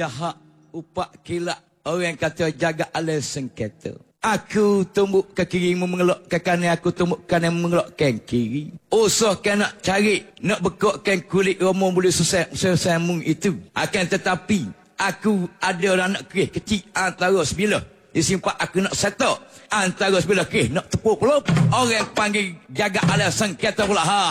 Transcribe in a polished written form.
jahat, upak kilak. Orang kata jaga alai sengketa. Aku tumbuk ke kiri, mengelak ke kanan. Aku tumbuk kanan, mengelak ke kiri. Usahakan nak cari, nak bekakkan kulit romong boleh selesai mung itu. Akan tetapi, aku ada anak kerih kecil antara sebilah. Disimpan aku nak setok. Antara sebelah kes nak tepuk pula. Orang panggil jaga alai sengketa pula. Ha.